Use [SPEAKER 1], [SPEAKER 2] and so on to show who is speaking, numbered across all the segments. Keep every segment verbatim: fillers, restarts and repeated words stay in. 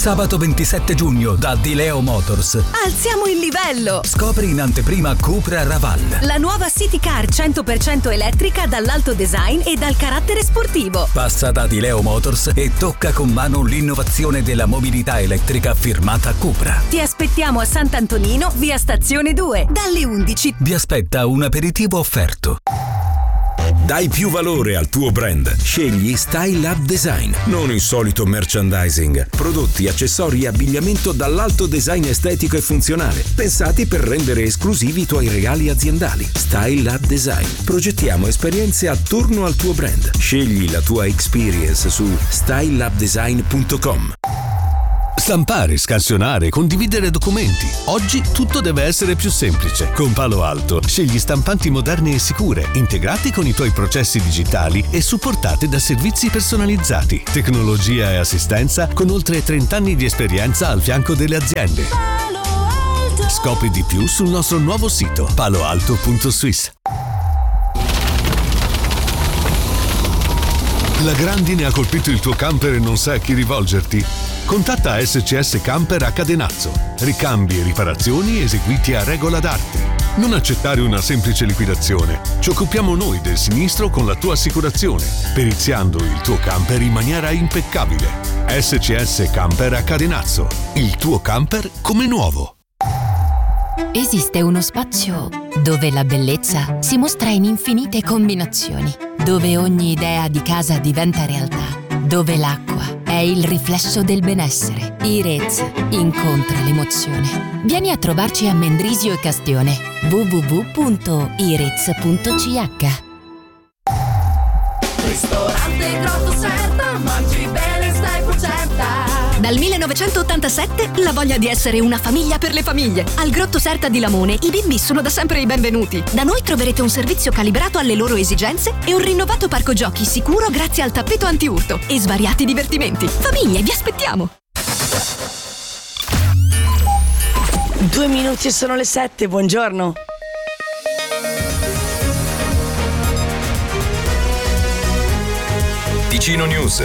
[SPEAKER 1] Sabato ventisette giugno da Di Leo Motors.
[SPEAKER 2] Alziamo il livello!
[SPEAKER 1] Scopri in anteprima Cupra Raval.
[SPEAKER 2] La nuova City Car cento per cento elettrica dall'alto design e dal carattere sportivo.
[SPEAKER 1] Passa da Di Leo Motors e tocca con mano l'innovazione della mobilità elettrica firmata Cupra.
[SPEAKER 2] Ti aspettiamo a Sant'Antonino, via Stazione due, dalle undici.
[SPEAKER 1] Vi aspetta un aperitivo offerto.
[SPEAKER 3] Dai più valore al tuo brand. Scegli Style Lab Design. Non il solito merchandising. Prodotti, accessori e abbigliamento dall'alto design estetico e funzionale, pensati per rendere esclusivi i tuoi regali aziendali. Style Lab Design. Progettiamo esperienze attorno al tuo brand. Scegli la tua experience su style lab design punto com.
[SPEAKER 4] Stampare, scansionare, condividere documenti. Oggi tutto deve essere più semplice. Con Palo Alto scegli stampanti moderne e sicure, integrate con i tuoi processi digitali e supportate da servizi personalizzati, tecnologia e assistenza con oltre trenta anni di esperienza al fianco delle aziende. Scopri di più sul nostro nuovo sito palo alto punto swiss. La grandine ha colpito il tuo camper e non sai a chi rivolgerti? Contatta S C S Camper a Cadenazzo. Ricambi e riparazioni eseguiti a regola d'arte. Non accettare una semplice liquidazione. Ci occupiamo noi del sinistro con la tua assicurazione, periziando il tuo camper in maniera impeccabile. S C S Camper a Cadenazzo. Il tuo camper come nuovo.
[SPEAKER 5] Esiste uno spazio dove la bellezza si mostra in infinite combinazioni, dove ogni idea di casa diventa realtà, dove l'acqua è il riflesso del benessere. I-Rez incontra l'emozione. Vieni a trovarci a Mendrisio e Castione. w w w punto i rez punto c h.
[SPEAKER 6] Ristorante Grotto Serta, mangi bene, stai pucetta.
[SPEAKER 2] Dal millenovecentottantasette la voglia di essere una famiglia per le famiglie. Al Grotto Serta di Lamone i bimbi sono da sempre i benvenuti. Da noi troverete un servizio calibrato alle loro esigenze e un rinnovato parco giochi sicuro grazie al tappeto antiurto e svariati divertimenti. Famiglie, vi aspettiamo!
[SPEAKER 7] Due minuti e sono le sette, buongiorno.
[SPEAKER 3] Ticino News.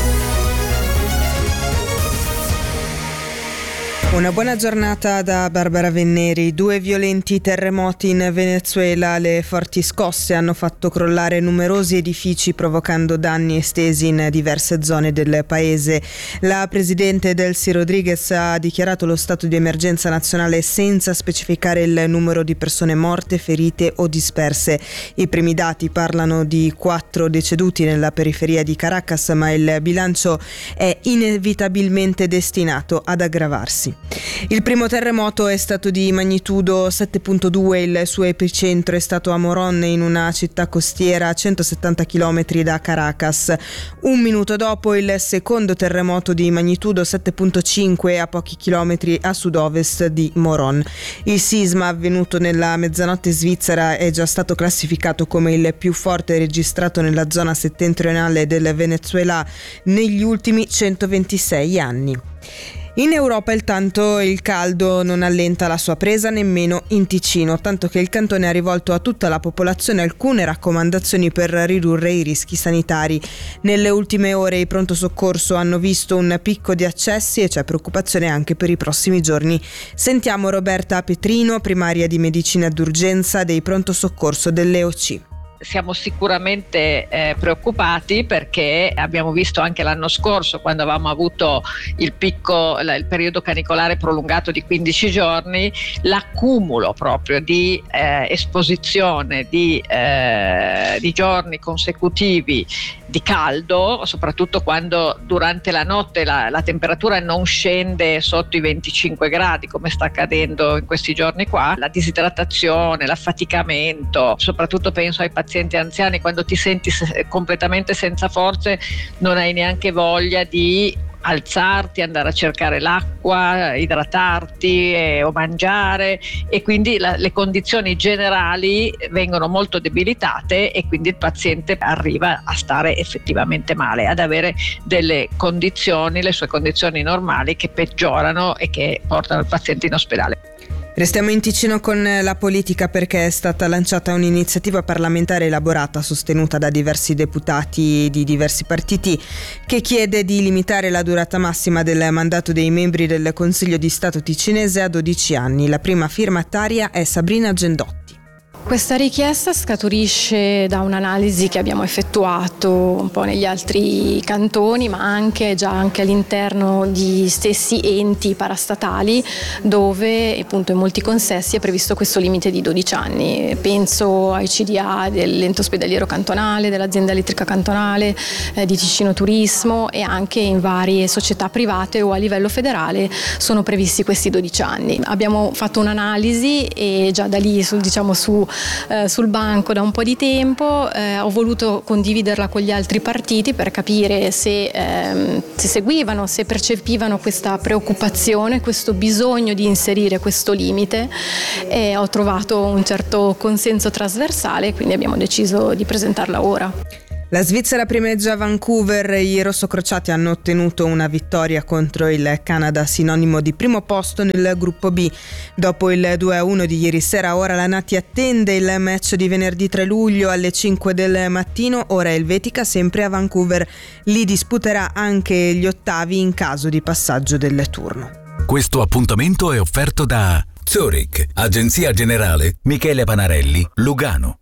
[SPEAKER 8] Una buona giornata da Barbara Venneri. Due violenti terremoti in Venezuela. Le forti scosse hanno fatto crollare numerosi edifici, provocando danni estesi in diverse zone del paese. La presidente Delcy Rodriguez ha dichiarato lo stato di emergenza nazionale senza specificare il numero di persone morte, ferite o disperse. I primi dati parlano di quattro deceduti nella periferia di Caracas, ma il bilancio è inevitabilmente destinato ad aggravarsi. Il primo terremoto è stato di magnitudo sette virgola due, il suo epicentro è stato a Morón, in una città costiera a centosettanta chilometri da Caracas. Un minuto dopo il secondo terremoto di magnitudo sette virgola cinque a pochi chilometri a sud-ovest di Morón. Il sisma avvenuto nella mezzanotte svizzera è già stato classificato come il più forte registrato nella zona settentrionale del Venezuela negli ultimi centoventisei anni. In Europa intanto il caldo non allenta la sua presa nemmeno in Ticino, tanto che il cantone ha rivolto a tutta la popolazione alcune raccomandazioni per ridurre i rischi sanitari. Nelle ultime ore i pronto soccorso hanno visto un picco di accessi e c'è preoccupazione anche per i prossimi giorni. Sentiamo Roberta Petrino, primaria di medicina d'urgenza dei pronto soccorso dell'E O C.
[SPEAKER 9] Siamo sicuramente eh, preoccupati perché abbiamo visto anche l'anno scorso, quando avevamo avuto il picco, la, il periodo canicolare prolungato di quindici giorni, l'accumulo proprio di eh, esposizione di, eh, di giorni consecutivi di caldo, soprattutto quando durante la notte la, la temperatura non scende sotto i venticinque gradi come sta accadendo in questi giorni qua. La disidratazione, l'affaticamento, soprattutto penso ai pazienti anziani, quando ti senti se- completamente senza forze, non hai neanche voglia di alzarti, andare a cercare l'acqua, idratarti eh, o mangiare, e quindi la, le condizioni generali vengono molto debilitate e quindi il paziente arriva a stare effettivamente male, ad avere delle condizioni, le sue condizioni normali, che peggiorano e che portano il paziente in ospedale.
[SPEAKER 8] Restiamo in Ticino con la politica perché è stata lanciata un'iniziativa parlamentare elaborata, sostenuta da diversi deputati di diversi partiti, che chiede di limitare la durata massima del mandato dei membri del Consiglio di Stato ticinese a dodici anni. La prima firmataria è Sabrina Gendotti.
[SPEAKER 10] Questa richiesta scaturisce da un'analisi che abbiamo effettuato un po' negli altri cantoni, ma anche già anche all'interno di stessi enti parastatali, dove appunto in molti consessi è previsto questo limite di dodici anni. Penso ai C D A dell'ente ospedaliero cantonale, dell'azienda elettrica cantonale, eh, di Ticino Turismo, e anche in varie società private o a livello federale sono previsti questi dodici anni. Abbiamo fatto un'analisi e già da lì sul, diciamo su Eh, sul banco da un po' di tempo, eh, ho voluto condividerla con gli altri partiti per capire se, ehm, se seguivano, se percepivano questa preoccupazione, questo bisogno di inserire questo limite, e ho trovato un certo consenso trasversale, quindi abbiamo deciso di presentarla ora.
[SPEAKER 8] La Svizzera primeggia a Vancouver, i rossocrociati hanno ottenuto una vittoria contro il Canada, sinonimo di primo posto nel gruppo B. Dopo il due a uno di ieri sera, ora la Nati attende il match di venerdì tre luglio alle cinque del mattino, ora Elvetica sempre a Vancouver. Lì disputerà anche gli ottavi in caso di passaggio del turno.
[SPEAKER 1] Questo appuntamento è offerto da Zurich, Agenzia Generale Michele Panarelli, Lugano.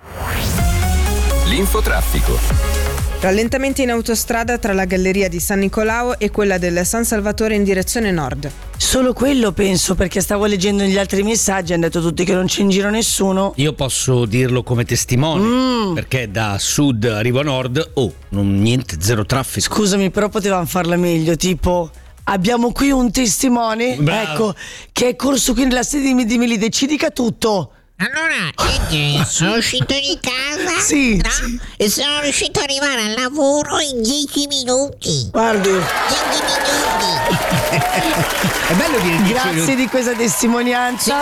[SPEAKER 11] L'infotraffico.
[SPEAKER 8] Rallentamenti in autostrada tra la galleria di San Nicolao e quella del San Salvatore in direzione nord.
[SPEAKER 7] Solo quello penso, perché stavo leggendo gli altri messaggi, hanno detto tutti che non c'è in giro nessuno.
[SPEAKER 12] Io posso dirlo come testimone, mm. perché da sud arrivo a nord, oh, non, niente, zero traffico.
[SPEAKER 7] Scusami, però potevamo farla meglio, tipo... Abbiamo qui un testimone, Bravo. ecco, che è corso qui nella sede di Melide, ci dica tutto.
[SPEAKER 13] Allora, niente, sono uscito di casa,
[SPEAKER 7] sì,
[SPEAKER 13] no?
[SPEAKER 7] sì.
[SPEAKER 13] E sono riuscito ad arrivare al lavoro in dieci minuti.
[SPEAKER 7] Guardi.
[SPEAKER 13] dieci minuti.
[SPEAKER 12] È bello dire dieci
[SPEAKER 7] Grazie
[SPEAKER 12] minuti.
[SPEAKER 7] di questa testimonianza.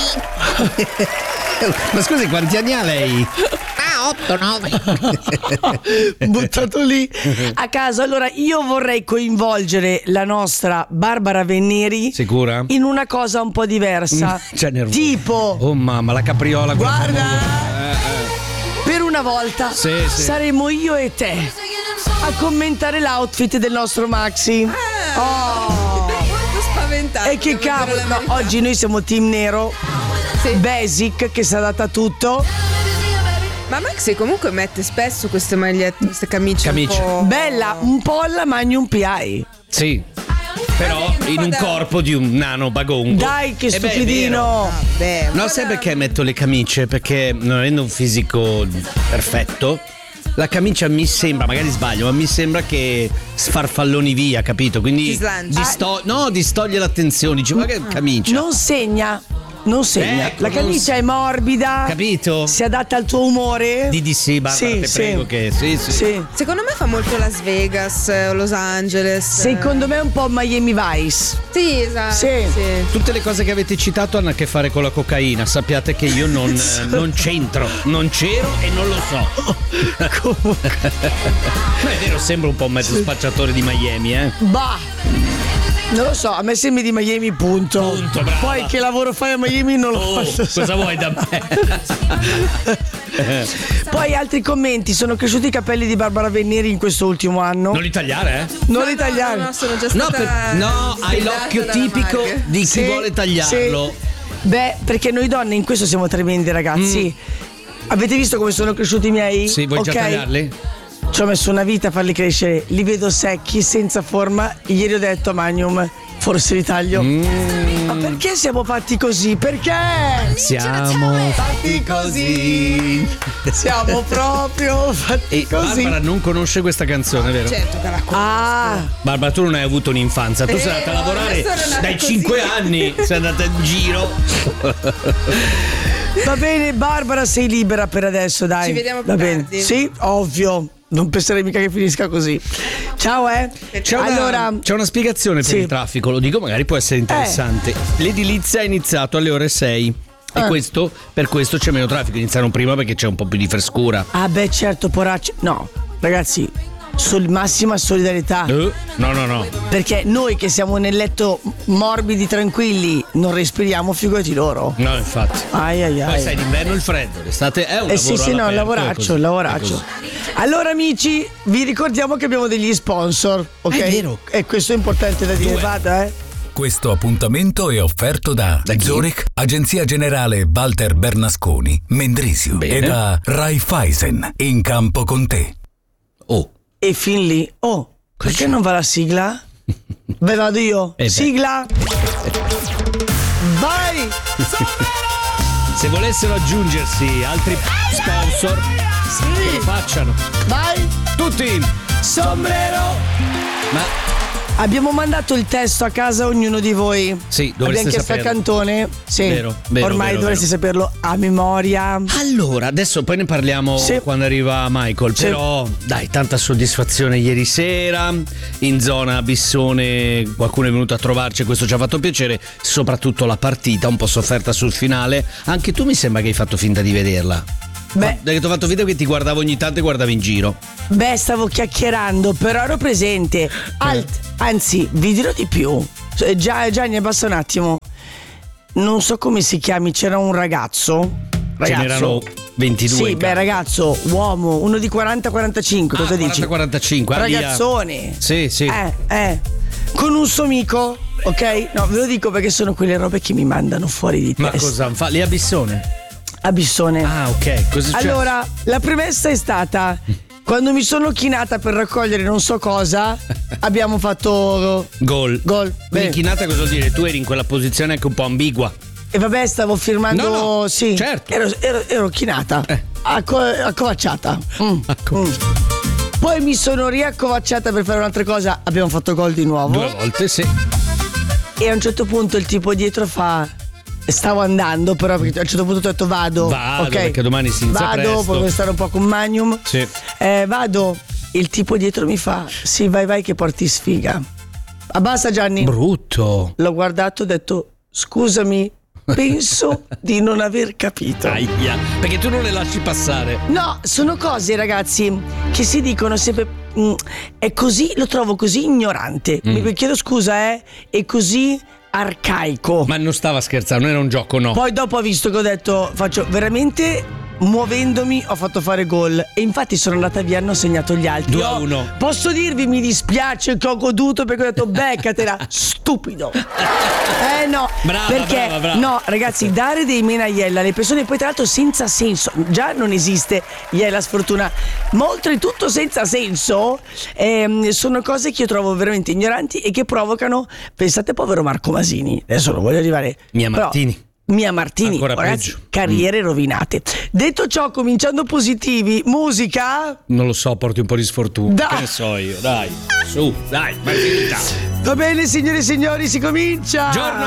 [SPEAKER 12] Ma scusi, quanti anni ha lei?
[SPEAKER 13] Ah, otto nove.
[SPEAKER 7] Buttato lì a caso. Allora, io vorrei coinvolgere la nostra Barbara Venneri.
[SPEAKER 12] Sicura?
[SPEAKER 7] In una cosa un po' diversa.
[SPEAKER 12] C'è nervoso.
[SPEAKER 7] Tipo,
[SPEAKER 12] oh mamma, la capriola.
[SPEAKER 7] Guarda,
[SPEAKER 12] eh, eh.
[SPEAKER 7] per una volta
[SPEAKER 12] sì, sì.
[SPEAKER 7] saremo io e te a commentare l'outfit del nostro Maxi.
[SPEAKER 8] Ah, oh, molto spaventato.
[SPEAKER 7] E che cavolo, no, oggi noi siamo team nero, sì. Basic, che si adatta a tutto.
[SPEAKER 8] Ma Maxi comunque mette spesso queste magliette, queste camicie,
[SPEAKER 12] Camicie.
[SPEAKER 8] Un po'...
[SPEAKER 7] Bella, un po' alla Magnum P I.
[SPEAKER 12] Sì. Però in un corpo di un nano bagongo.
[SPEAKER 7] Dai, che
[SPEAKER 12] eh
[SPEAKER 7] stupidino.
[SPEAKER 12] beh, ah, beh, no, sai perché metto le camicie? Perché non avendo un fisico perfetto, la camicia mi sembra, magari sbaglio, ma mi sembra che sfarfalloni via, capito? Quindi disto- no, distoglie l'attenzione. Dici, ma che camicia?
[SPEAKER 7] Non segna. Non segna.
[SPEAKER 12] Ecco,
[SPEAKER 7] la camicia è morbida.
[SPEAKER 12] Capito?
[SPEAKER 7] Si adatta al tuo umore.
[SPEAKER 12] Di di sì, Barbara,
[SPEAKER 7] sì,
[SPEAKER 12] te
[SPEAKER 7] sì.
[SPEAKER 12] prego che sì, sì,
[SPEAKER 7] sì.
[SPEAKER 8] Secondo me fa molto Las Vegas o Los Angeles.
[SPEAKER 7] Secondo me è un po' Miami Vice.
[SPEAKER 8] Sì, esatto.
[SPEAKER 7] Sì.
[SPEAKER 8] Sì.
[SPEAKER 12] Tutte le cose che avete citato hanno a che fare con la cocaina. Sappiate che io non, eh, non c'entro, non c'ero e non lo so.
[SPEAKER 7] Comunque.
[SPEAKER 12] Ma è vero, sembra un po' un mezzo spacciatore di Miami, eh?
[SPEAKER 7] Bah. Non lo so, a me sembri di Miami, punto.
[SPEAKER 12] Punto, brava.
[SPEAKER 7] Poi che lavoro fai a Miami non lo
[SPEAKER 12] Oh,
[SPEAKER 7] posso
[SPEAKER 12] cosa
[SPEAKER 7] sapere.
[SPEAKER 12] vuoi da me?
[SPEAKER 7] Poi altri commenti. Sono cresciuti i capelli di Barbara Venneri in questo ultimo anno.
[SPEAKER 12] Non li tagliare, eh?
[SPEAKER 7] Non
[SPEAKER 8] No,
[SPEAKER 7] li
[SPEAKER 8] no,
[SPEAKER 7] tagliare.
[SPEAKER 8] No, no, sono già
[SPEAKER 12] No,
[SPEAKER 8] stata
[SPEAKER 12] per- no, hai l'occhio
[SPEAKER 8] sfidata
[SPEAKER 12] tipico
[SPEAKER 8] dalla Mag.
[SPEAKER 12] di chi
[SPEAKER 7] Sì,
[SPEAKER 12] vuole tagliarlo.
[SPEAKER 7] sì. Beh, perché noi donne in questo siamo tremendi, ragazzi. Mm. Avete visto come sono cresciuti i miei?
[SPEAKER 12] Sì, vuoi già
[SPEAKER 7] Ok?
[SPEAKER 12] tagliarli?
[SPEAKER 7] Ci ho messo una vita a farli crescere. Li vedo secchi, senza forma. Ieri ho detto a Magnum, forse li taglio.
[SPEAKER 12] Mm.
[SPEAKER 7] Ma perché siamo fatti così? Perché?
[SPEAKER 12] Siamo fatti così.
[SPEAKER 7] Siamo proprio fatti
[SPEAKER 12] E
[SPEAKER 7] così.
[SPEAKER 12] Barbara non conosce questa canzone, vero?
[SPEAKER 8] Certo che la conosco.
[SPEAKER 7] Ah,
[SPEAKER 12] Barbara, tu non hai avuto un'infanzia, tu
[SPEAKER 8] Eh,
[SPEAKER 12] sei andata a
[SPEAKER 8] no,
[SPEAKER 12] lavorare
[SPEAKER 8] io sono nata
[SPEAKER 12] dai
[SPEAKER 8] così.
[SPEAKER 12] cinque anni, sei andata in giro.
[SPEAKER 7] va bene, Barbara, sei libera per adesso, dai.
[SPEAKER 8] Ci vediamo più
[SPEAKER 7] Va bene.
[SPEAKER 8] tardi.
[SPEAKER 7] Sì, ovvio. Non penserei mica che finisca così. Ciao, eh.
[SPEAKER 12] C'è una,
[SPEAKER 7] allora,
[SPEAKER 12] c'è una spiegazione per
[SPEAKER 7] sì.
[SPEAKER 12] il traffico, lo dico, magari può essere interessante. L'edilizia è iniziato alle ore sei. E
[SPEAKER 7] Ah.
[SPEAKER 12] questo, per questo c'è meno traffico. Iniziarono prima perché c'è un po' più di frescura.
[SPEAKER 7] Ah, beh, certo, poracci. No, ragazzi, sol- massima solidarietà.
[SPEAKER 12] Uh, no, no, no.
[SPEAKER 7] Perché noi che siamo nel letto morbidi, tranquilli, non respiriamo, figurati loro.
[SPEAKER 12] No, infatti.
[SPEAKER 7] Ai ai ai.
[SPEAKER 12] Poi sai, d'inverno il freddo, l'estate è un
[SPEAKER 7] eh
[SPEAKER 12] lavoro
[SPEAKER 7] sì, sì, no, un
[SPEAKER 12] all'aperto,
[SPEAKER 7] lavoraccio,
[SPEAKER 12] è
[SPEAKER 7] un
[SPEAKER 12] così,
[SPEAKER 7] lavoraccio.
[SPEAKER 12] è così.
[SPEAKER 7] Allora amici, vi ricordiamo che abbiamo degli sponsor, ok?
[SPEAKER 12] È vero.
[SPEAKER 7] E questo è importante da dire,
[SPEAKER 1] Due.
[SPEAKER 7] vada, eh.
[SPEAKER 1] Questo appuntamento è offerto da,
[SPEAKER 12] Da chi?
[SPEAKER 1] Zurich, Agenzia Generale Walter Bernasconi, Mendrisio,
[SPEAKER 12] Bene.
[SPEAKER 1] e da Raiffeisen, in campo con te.
[SPEAKER 12] Oh.
[SPEAKER 7] E fin lì, oh, perché non va la sigla? Beh, vado io.
[SPEAKER 12] Eh beh.
[SPEAKER 7] Sigla. Vai!
[SPEAKER 12] Se volessero aggiungersi altri sponsor, che lo facciano.
[SPEAKER 7] Vai!
[SPEAKER 12] Tutti!
[SPEAKER 7] Sombrero!
[SPEAKER 12] Ma
[SPEAKER 7] Abbiamo mandato il testo a casa ognuno di voi.
[SPEAKER 12] sì, dovreste
[SPEAKER 7] Abbiamo chiesto al
[SPEAKER 12] saperlo.
[SPEAKER 7] cantone. Sì.
[SPEAKER 12] Vero, vero,
[SPEAKER 7] Ormai
[SPEAKER 12] vero,
[SPEAKER 7] dovreste
[SPEAKER 12] vero.
[SPEAKER 7] saperlo a memoria.
[SPEAKER 12] Allora, adesso poi ne parliamo
[SPEAKER 7] Sì.
[SPEAKER 12] quando arriva Michael,
[SPEAKER 7] Sì.
[SPEAKER 12] però dai, tanta soddisfazione ieri sera, in zona Bissone qualcuno è venuto a trovarci e questo ci ha fatto piacere, soprattutto la partita, un po' sofferta sul finale, anche tu mi sembra che hai fatto finta di vederla.
[SPEAKER 7] Beh,
[SPEAKER 12] Dai, che ti ho fatto finta che ti guardavo ogni tanto e guardavi in giro.
[SPEAKER 7] beh, stavo chiacchierando, però ero presente. Alt, anzi, vi dirò di più. Eh, Gia- Gianni, abbassa un attimo. Non so come si chiami, c'era un ragazzo.
[SPEAKER 12] Ce
[SPEAKER 7] Ragazzo.
[SPEAKER 12] n'erano ventidue.
[SPEAKER 7] Sì,
[SPEAKER 12] in
[SPEAKER 7] beh,
[SPEAKER 12] campo.
[SPEAKER 7] ragazzo, uomo, uno di quaranta quarantacinque,
[SPEAKER 12] Ah,
[SPEAKER 7] cosa dici?
[SPEAKER 12] quaranta quarantacinque, ah, via.
[SPEAKER 7] Ragazzone.
[SPEAKER 12] Sì, sì.
[SPEAKER 7] Eh, eh. Con un suo amico, ok? No, ve lo dico perché sono quelle robe che mi mandano fuori di
[SPEAKER 12] Ma
[SPEAKER 7] testa.
[SPEAKER 12] cosa fa? Lì a Bissone?
[SPEAKER 7] A Bissone.
[SPEAKER 12] Ah, ok. Cosa succede?
[SPEAKER 7] Allora, la premessa è stata: quando mi sono chinata per raccogliere non so cosa, abbiamo fatto
[SPEAKER 12] Gol.
[SPEAKER 7] gol.
[SPEAKER 12] Quindi
[SPEAKER 7] Bene.
[SPEAKER 12] chinata cosa vuol dire? Tu eri in quella posizione anche un po' ambigua.
[SPEAKER 7] E vabbè, stavo firmando.
[SPEAKER 12] No, no,
[SPEAKER 7] sì,
[SPEAKER 12] certo.
[SPEAKER 7] Ero, ero- ero chinata,
[SPEAKER 12] Eh.
[SPEAKER 7] acco- accovacciata. Mm,
[SPEAKER 12] Acco-
[SPEAKER 7] mm. Poi mi sono riaccovacciata per fare un'altra cosa. Abbiamo fatto gol di nuovo.
[SPEAKER 12] Due volte, sì.
[SPEAKER 7] E a un certo punto il tipo dietro fa: stavo andando, però perché a un certo punto ho detto vado.
[SPEAKER 12] Vado,
[SPEAKER 7] ok?
[SPEAKER 12] perché domani si inizia
[SPEAKER 7] Vado,
[SPEAKER 12] presto.
[SPEAKER 7] voglio stare un po' con Magnum.
[SPEAKER 12] Sì.
[SPEAKER 7] Eh, vado. Il tipo dietro mi fa: sì, vai, vai, che porti sfiga. Abbassa, Gianni.
[SPEAKER 12] Brutto.
[SPEAKER 7] L'ho guardato e ho detto: scusami, penso di non aver capito.
[SPEAKER 12] Aia. Perché tu non le lasci passare.
[SPEAKER 7] No, sono cose, ragazzi, che si dicono sempre. mm, è così, lo trovo così ignorante.
[SPEAKER 12] Mm.
[SPEAKER 7] Mi chiedo scusa, eh? È così arcaico.
[SPEAKER 12] Ma non stava scherzando, non era un gioco, no.
[SPEAKER 7] Poi dopo ho visto che ho detto: faccio veramente. Muovendomi ho fatto fare gol. E infatti sono andata via e hanno segnato gli altri.
[SPEAKER 12] Due a
[SPEAKER 7] Io
[SPEAKER 12] uno.
[SPEAKER 7] Posso dirvi, mi dispiace che ho goduto perché ho detto beccatela. Stupido. Eh no.
[SPEAKER 12] Brava,
[SPEAKER 7] perché
[SPEAKER 12] brava, brava.
[SPEAKER 7] no, ragazzi, dare dei menaiella alle persone, poi tra l'altro senza senso. Già non esiste iella sfortuna, ma oltretutto senza senso, ehm, sono cose che io trovo veramente ignoranti e che provocano. Pensate, povero Marco Masini. Adesso non voglio arrivare.
[SPEAKER 12] Mia
[SPEAKER 7] però-
[SPEAKER 12] Martini.
[SPEAKER 7] Mia Martini,
[SPEAKER 12] Ancora
[SPEAKER 7] ragazzi,
[SPEAKER 12] peggio.
[SPEAKER 7] carriere rovinate. Detto ciò, cominciando positivi, musica.
[SPEAKER 12] Non lo so, porti un po' di sfortuna.
[SPEAKER 7] Dai.
[SPEAKER 12] Che ne so io, dai. Su, dai, vai finita.
[SPEAKER 7] Va bene, signore e signori, si comincia.
[SPEAKER 12] Giorno